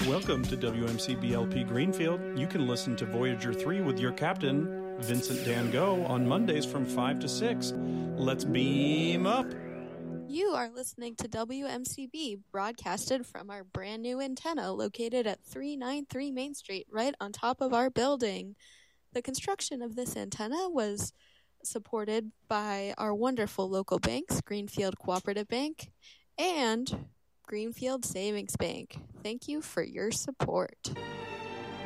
Welcome to WMCBLP Greenfield. You can listen to Voyager 3 with your captain, Vincent Dan Go, on Mondays from 5 to 6. Let's beam up. You are listening to WMCB, broadcasted from our brand new antenna located at 393 Main Street, right on top of our building. The construction of this antenna was supported by our wonderful local banks, Greenfield Cooperative Bank and Greenfield Savings Bank. Thank you for your support.